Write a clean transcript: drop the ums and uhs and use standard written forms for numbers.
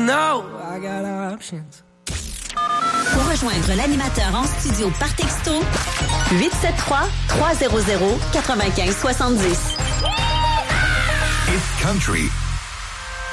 know I got options. Pour rejoindre l'animateur en studio par texto, 873-300-9570. It's country